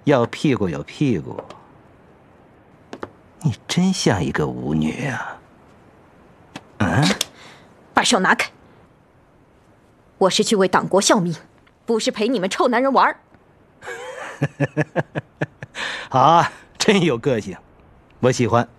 要屁股有屁股。你真像一个舞女啊！ 把手拿开！我是去为党国效命，不是陪你们臭男人玩。 好啊，真有个性，我喜欢。